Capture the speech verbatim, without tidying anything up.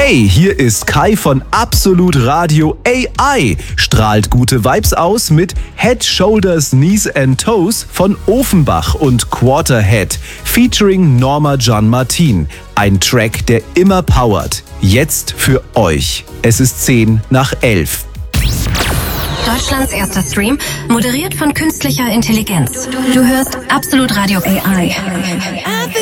Hey, hier ist Kai von Absolut Radio A I. Strahlt gute Vibes aus mit Head, Shoulders, Knees and Toes von Ofenbach und Quarterhead featuring Norma Jean Martin. Ein Track, der immer powert. Jetzt für euch. Es ist zehn nach elf. Deutschlands erster Stream, moderiert von künstlicher Intelligenz. Du hörst Absolut Radio A I.